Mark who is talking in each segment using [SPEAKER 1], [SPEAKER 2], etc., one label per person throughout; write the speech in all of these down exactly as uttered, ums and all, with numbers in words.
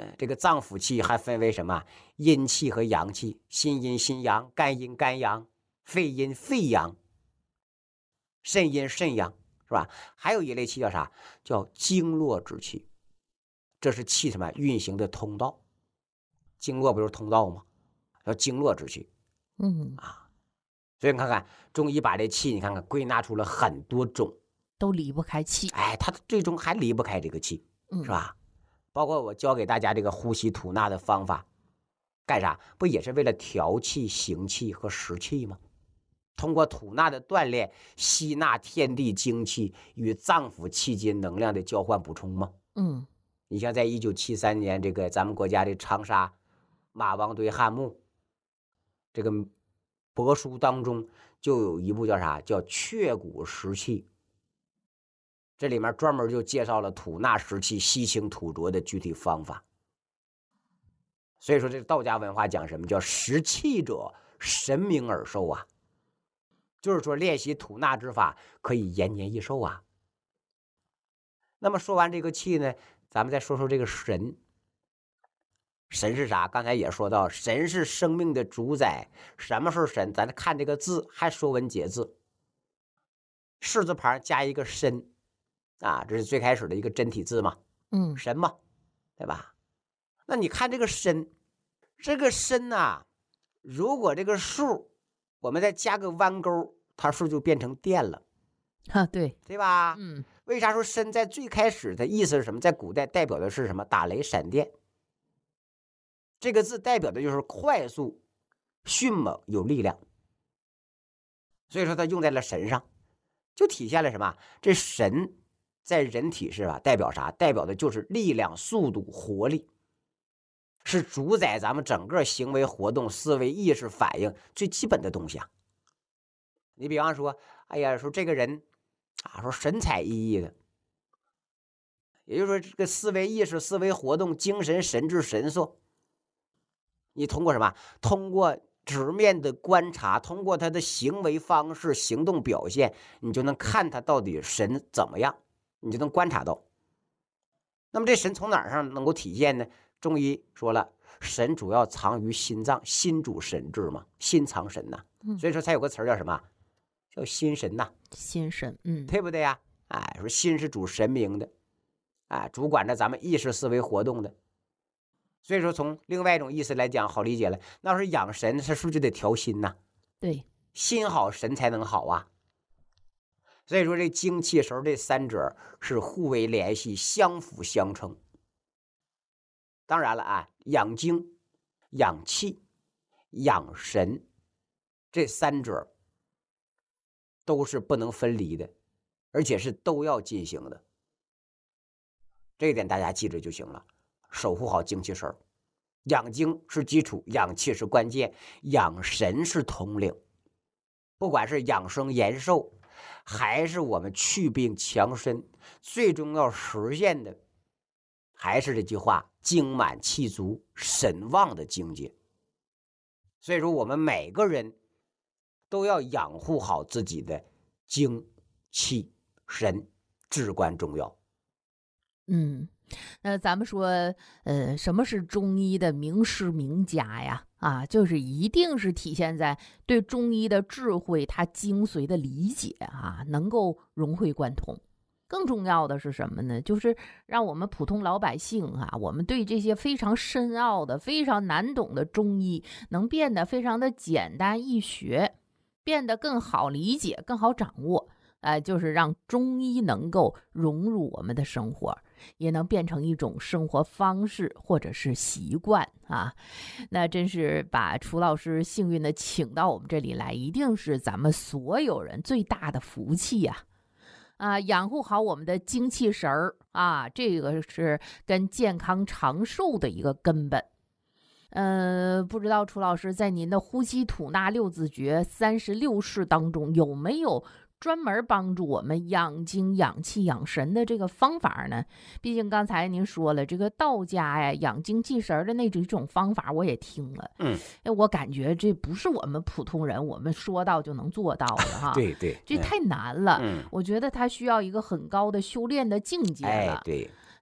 [SPEAKER 1] 嗯，这个脏腑气还分为什么？阴气和阳气，心阴心阳，肝阴肝阳，肺阴肺阳，肾阴肾阳，是吧？还有一类气叫啥？叫经络之气，这是气什么运行的通道。经络不就是通道吗？叫经络之气。
[SPEAKER 2] 嗯
[SPEAKER 1] 啊，所以你看看中医把这气，你看看归纳出了很多种，
[SPEAKER 2] 都离不开气。
[SPEAKER 1] 哎，它最终还离不开这个气，是吧？包括我教给大家这个呼吸吐纳的方法，干啥？不也是为了调气、行气和食气吗？通过吐纳的锻炼，吸纳天地精气与脏腑气机能量的交换补充吗？
[SPEAKER 2] 嗯，
[SPEAKER 1] 你像在一九七三年，这个咱们国家的长沙马王堆汉墓这个帛书当中，就有一部叫啥？叫《确骨食气》。这里面专门就介绍了吐纳食气、吸清吐浊的具体方法。所以说，这道家文化讲什么叫食气者，神明而寿啊，就是说练习吐纳之法可以延年益寿啊。那么说完这个气呢，咱们再说说这个神。神是啥？刚才也说到，神是生命的主宰。什么是神？咱看这个字，还说文解字，士字旁加一个身啊，这是最开始的一个真体字嘛，
[SPEAKER 2] 嗯，
[SPEAKER 1] 神嘛，对吧？那你看这个身，这个身呐、啊，如果这个数我们再加个弯钩，它数就变成电了，
[SPEAKER 2] 啊，对，
[SPEAKER 1] 对吧？
[SPEAKER 2] 嗯，
[SPEAKER 1] 为啥说身在最开始的意思是什么？在古代代表的是什么？打雷闪电。这个字代表的就是快速、迅猛、有力量，所以说它用在了神上，就体现了什么？这神在人体是吧？代表啥？代表的就是力量、速度、活力，是主宰咱们整个行为活动、思维、意识、反应最基本的东西啊。你比方说，哎呀，说这个人啊，说神采奕奕的，也就是说这个思维、意识、思维活动、精神、神志、神速。你通过什么？通过直面的观察，通过他的行为方式、行动表现，你就能看他到底神怎么样，你就能观察到。那么这神从哪儿上能够体现呢？中医说了，神主要藏于心脏，心主神志嘛，心藏神呐、啊，所以说才有个词儿叫什么？叫心神呐、啊，
[SPEAKER 2] 心神，嗯，
[SPEAKER 1] 对不对呀？哎，说心是主神明的，哎，主管着咱们意识思维活动的。所以说，从另外一种意思来讲，好理解了。那是养神，它是不是就得调心呐？
[SPEAKER 2] 对，
[SPEAKER 1] 心好，神才能好啊。所以说，这精气神这三者是互为联系，相辅相成。当然了啊，养精、养气、养神这三者都是不能分离的，而且是都要进行的。这一点大家记着就行了。守护好精气神，养精是基础，养气是关键，养神是统领。不管是养生延寿，还是我们祛病强身，最终要实现的还是这句话：精满气足、神旺的境界。所以说，我们每个人都要养护好自己的精气神，至关重要。
[SPEAKER 2] 嗯。那咱们说，呃，什么是中医的名师名家呀？啊，就是一定是体现在对中医的智慧，它精髓的理解啊，能够融会贯通。更重要的是什么呢？就是让我们普通老百姓啊，我们对这些非常深奥的、非常难懂的中医，能变得非常的简单易学，变得更好理解、更好掌握。呃，就是让中医能够融入我们的生活，也能变成一种生活方式或者是习惯啊。那真是把楚老师幸运的请到我们这里来，一定是咱们所有人最大的福气呀！啊，养护好我们的精气神儿啊，这个是跟健康长寿的一个根本。呃，不知道楚老师在您的呼吸吐纳六字诀三十六式当中有没有专门帮助我们养精养气养神的这个方法呢？毕竟刚才您说了，这个道家呀养精气神的那几种方法我也听了，
[SPEAKER 1] 嗯，
[SPEAKER 2] 哎，我感觉这不是我们普通人我们说到就能做到的哈，
[SPEAKER 1] 对对，
[SPEAKER 2] 这太难了，
[SPEAKER 1] 嗯，
[SPEAKER 2] 我觉得它需要一个很高的修炼的境界了，
[SPEAKER 1] 哎，对。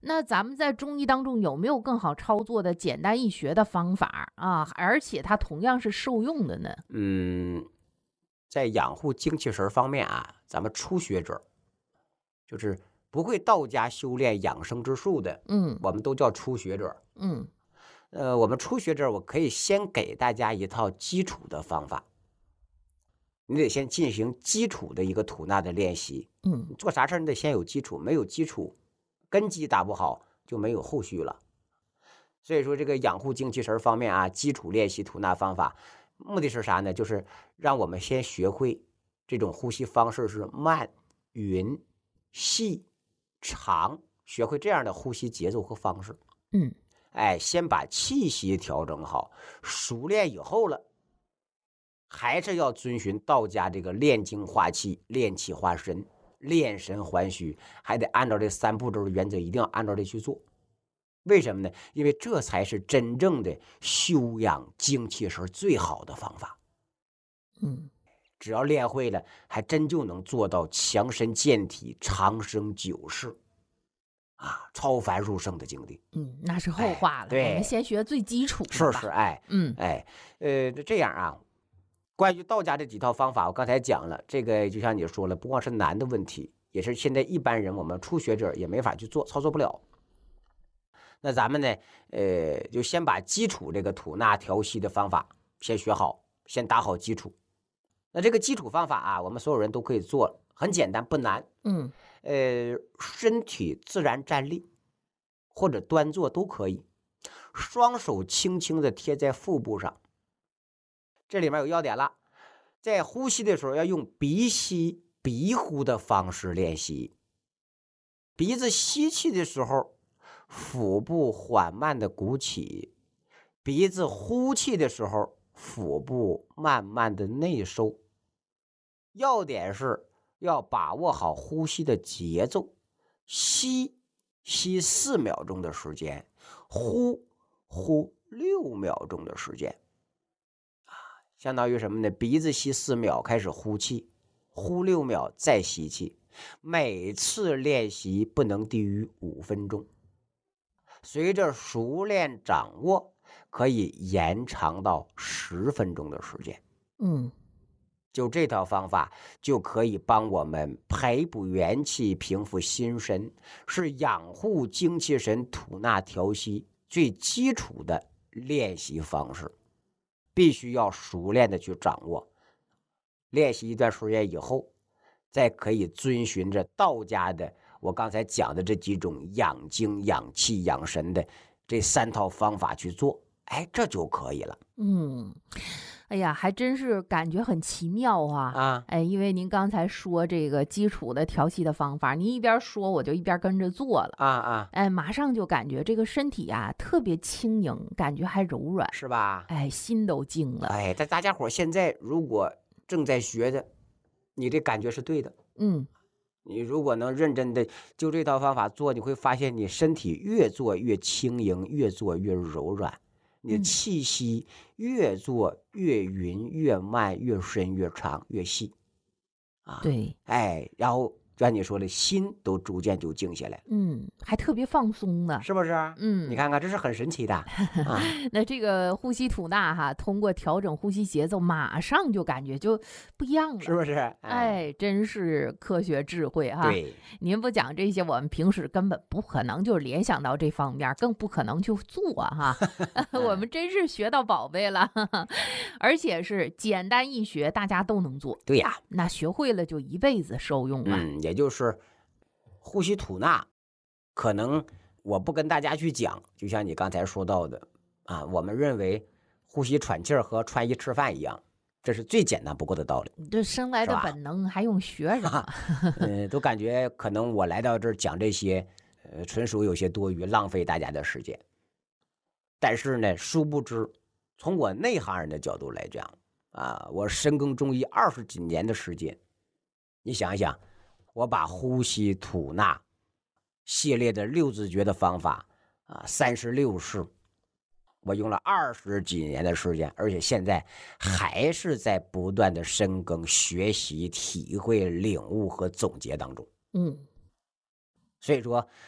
[SPEAKER 2] 那咱们在中医当中有没有更好操作的简单易学的方法啊？而且它同样是受用的呢？
[SPEAKER 1] 嗯，在养护精气神方面啊，咱们初学者，就是不会道家修炼养生之术的，
[SPEAKER 2] 嗯
[SPEAKER 1] 我们都叫初学者。
[SPEAKER 2] 嗯
[SPEAKER 1] 呃，我们初学者，我可以先给大家一套基础的方法，你得先进行基础的一个吐纳的练习。
[SPEAKER 2] 嗯
[SPEAKER 1] 你做啥事儿你得先有基础，没有基础，根基打不好就没有后续了。所以说这个养护精气神方面啊，基础练习吐纳方法，目的是啥呢？就是让我们先学会这种呼吸方式是慢、匀、细、长，学会这样的呼吸节奏和方式。
[SPEAKER 2] 嗯
[SPEAKER 1] 哎，先把气息调整好，熟练以后了，还是要遵循道家这个炼精化气、炼气化神、炼神还虚，还得按照这三步骤的原则，一定要按照这去做。为什么呢？因为这才是真正的修养精气神最好的方法。
[SPEAKER 2] 嗯，
[SPEAKER 1] 只要练会了，还真就能做到强身健体、长生久世啊，超凡入圣的境地。
[SPEAKER 2] 嗯，那是后话了。
[SPEAKER 1] 哎对
[SPEAKER 2] 我们先学最基础的吧。
[SPEAKER 1] 是是，哎，
[SPEAKER 2] 嗯
[SPEAKER 1] 哎，呃，这样啊，关于道家这几套方法，我刚才讲了，这个就像你说了，不光是难的问题，也是现在一般人我们初学者也没法去做，操作不了。那咱们呢，呃，就先把基础这个吐纳调息的方法先学好，先打好基础。那这个基础方法啊，我们所有人都可以做，很简单，不难。
[SPEAKER 2] 嗯
[SPEAKER 1] 呃，身体自然站立或者端坐都可以，双手轻轻的贴在腹部上。这里面有要点了，在呼吸的时候要用鼻吸鼻呼的方式练习。鼻子吸气的时候，腹部缓慢的鼓起；鼻子呼气的时候，腹部慢慢的内收。要点是要把握好呼吸的节奏，吸吸四秒钟的时间，呼呼六秒钟的时间，啊，相当于什么呢？鼻子吸四秒开始呼气，呼六秒再吸气，每次练习不能低于五分钟。随着熟练掌握，可以延长到十分钟的时间。
[SPEAKER 2] 嗯
[SPEAKER 1] 就这套方法就可以帮我们培补元气、平复心神，是养护精气神、吐纳调息最基础的练习方式，必须要熟练的去掌握。练习一段时间以后，再可以遵循着道家的我刚才讲的这几种养精、养气、养神的这三套方法去做，哎，这就可以了。
[SPEAKER 2] 嗯。哎呀，还真是感觉很奇妙啊！
[SPEAKER 1] 啊，
[SPEAKER 2] 哎，因为您刚才说这个基础的调息的方法，您一边说我就一边跟着做了。
[SPEAKER 1] 啊啊，
[SPEAKER 2] 哎，马上就感觉这个身体呀、特别轻盈，感觉还柔软，
[SPEAKER 1] 是吧？
[SPEAKER 2] 哎，心都静了。
[SPEAKER 1] 哎，但大家伙现在如果正在学的，你这感觉是对的。
[SPEAKER 2] 嗯
[SPEAKER 1] 你如果能认真的就这套方法做，你会发现你身体越做越轻盈，越做越柔软。你的
[SPEAKER 2] 嗯
[SPEAKER 1] 气息越做越匀、越慢、越深、越长、越细，啊，
[SPEAKER 2] 对，
[SPEAKER 1] 哎，然后就像你说的，心都逐渐就静下来，
[SPEAKER 2] 嗯，还特别放松呢。
[SPEAKER 1] 是不是？
[SPEAKER 2] 嗯，
[SPEAKER 1] 你看看，这是很神奇的啊！
[SPEAKER 2] 那这个呼吸吐纳哈，通过调整呼吸节奏，马上就感觉就不一样了，
[SPEAKER 1] 是不是？
[SPEAKER 2] 哎，真是科学智慧哈！
[SPEAKER 1] 对，
[SPEAKER 2] 您不讲这些，我们平时根本不可能就联想到这方面，更不可能去做哈。我们真是学到宝贝了，而且是简单易学，大家都能做。
[SPEAKER 1] 对呀，
[SPEAKER 2] 那学会了就一辈子受用了。
[SPEAKER 1] 嗯，也就是呼吸吐纳，可能我不跟大家去讲，就像你刚才说到的啊，我们认为呼吸喘气儿和穿衣吃饭一样，这是最简单不过的道理。
[SPEAKER 2] 这生来的
[SPEAKER 1] 是吧
[SPEAKER 2] 本能还用学什么？
[SPEAKER 1] 嗯，都感觉可能我来到这儿讲这些，呃，纯属有些多余，浪费大家的时间。但是呢，殊不知，从我内行人的角度来讲，啊，我深耕中医二十几年的时间，你想一想，我把呼吸吐纳系列的六字诀的方法啊，三十六式，我用了二十几年的时间，而且现在还是在不断的深耕、学习、体会、领悟和总结当中。
[SPEAKER 2] 嗯
[SPEAKER 1] 所以说，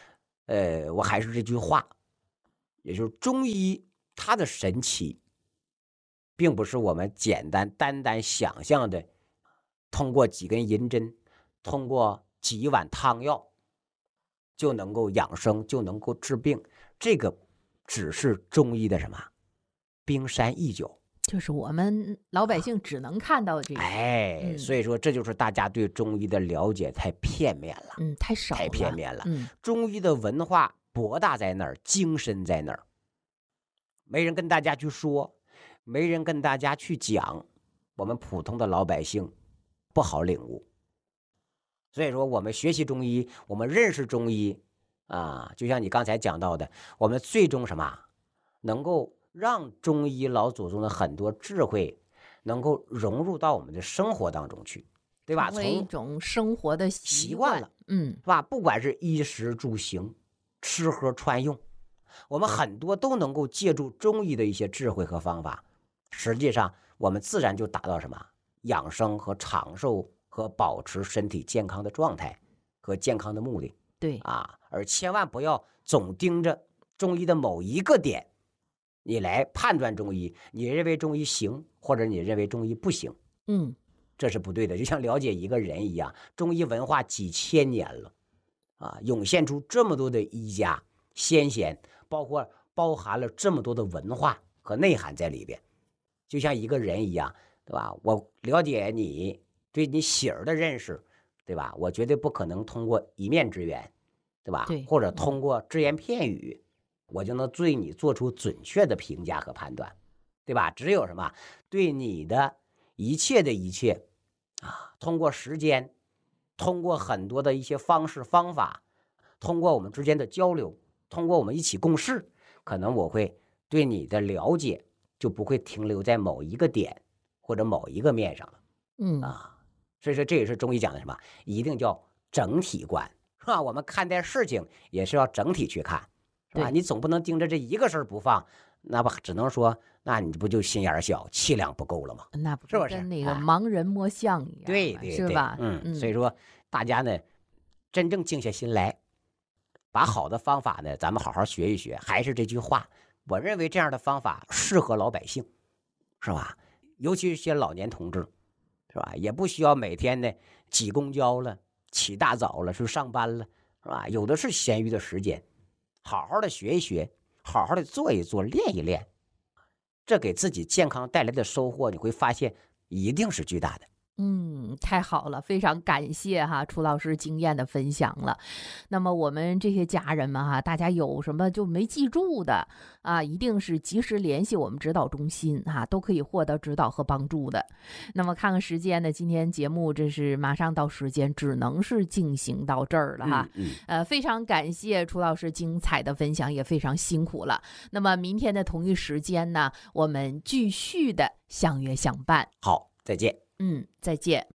[SPEAKER 1] 呃，我还是这句话，也就是中医它的神奇，并不是我们简单单单想象的，通过几根银针，通过几碗汤药就能够养生，就能够治病。这个只是中医的什么冰山一角，
[SPEAKER 2] 就是我们老百姓只能看到这个，
[SPEAKER 1] 哎，
[SPEAKER 2] 嗯
[SPEAKER 1] 所以说这就是大家对中医的了解太片面了，
[SPEAKER 2] 嗯，太少了，
[SPEAKER 1] 太片面了。
[SPEAKER 2] 嗯，
[SPEAKER 1] 中医的文化博大在那儿，精深在那儿，没人跟大家去说，没人跟大家去讲，我们普通的老百姓不好领悟。所以说，我们学习中医，我们认识中医啊，就像你刚才讲到的，我们最终什么，能够让中医老祖宗的很多智慧能够融入到我们的生活当中去，对吧？
[SPEAKER 2] 成为一
[SPEAKER 1] 从
[SPEAKER 2] 种生活的
[SPEAKER 1] 习惯了，
[SPEAKER 2] 嗯，
[SPEAKER 1] 是吧？不管是衣食住行、吃喝穿用，我们很多都能够借助中医的一些智慧和方法，实际上我们自然就达到什么养生和长寿和保持身体健康的状态和健康的目的。
[SPEAKER 2] 对
[SPEAKER 1] 啊，而千万不要总盯着中医的某一个点，你来判断中医，你认为中医行，或者你认为中医不行，
[SPEAKER 2] 嗯，
[SPEAKER 1] 这是不对的。就像了解一个人一样，中医文化几千年了，啊，涌现出这么多的医家先贤，包括包含了这么多的文化和内涵在里边，就像一个人一样，对吧？我了解你，对你喜儿的认识，对吧？我绝对不可能通过一面之缘，对吧？
[SPEAKER 2] 对
[SPEAKER 1] 或者通过只言片语，我就能对你做出准确的评价和判断，对吧？只有什么对你的一切的一切啊，通过时间，通过很多的一些方式方法，通过我们之间的交流，通过我们一起共事，可能我会对你的了解就不会停留在某一个点或者某一个面上了。
[SPEAKER 2] 嗯
[SPEAKER 1] 啊，所以说这也是中医讲的什么，一定叫整体观，是吧？我们看待事情也是要整体去看，是吧？
[SPEAKER 2] 对
[SPEAKER 1] 你总不能盯着这一个事儿不放，那不只能说，那你不就心眼儿小，气量不够了吗？
[SPEAKER 2] 那不
[SPEAKER 1] 是不是
[SPEAKER 2] 跟那个
[SPEAKER 1] 啊
[SPEAKER 2] 盲人摸象一样嘛，
[SPEAKER 1] 对对对，
[SPEAKER 2] 是吧？
[SPEAKER 1] 嗯，所以说大家呢，真正静下心来，把好的方法呢，咱们好好学一学。还是这句话，我认为这样的方法适合老百姓，是吧？尤其是些老年同志，是吧？也不需要每天呢挤公交了，起大早了去上班了，是吧？有的是闲余的时间，好好的学一学，好好的做一做，练一练，这给自己健康带来的收获，你会发现一定是巨大的。
[SPEAKER 2] 嗯，太好了，非常感谢哈楚老师经验的分享了。那么我们这些家人们哈，大家有什么就没记住的啊，一定是及时联系我们指导中心哈，都可以获得指导和帮助的。那么看看时间呢，今天节目这是马上到时间，只能是进行到这儿了哈。
[SPEAKER 1] 嗯嗯
[SPEAKER 2] 呃，非常感谢楚老师精彩的分享，也非常辛苦了。那么明天的同一时间呢，我们继续的相约相伴。
[SPEAKER 1] 好，再见。
[SPEAKER 2] 嗯，再见。